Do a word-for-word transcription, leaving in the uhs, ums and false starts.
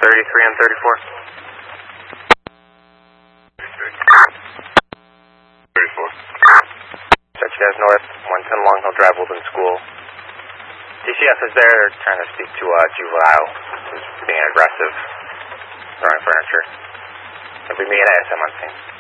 thirty-three and thirty-four. thirty-four. Set you guys north, one ten Long Hill Drive, Woodland School. D C F is there trying to speak to a uh, juvenile who's being aggressive, throwing furniture. It'll be me and A S M on scene.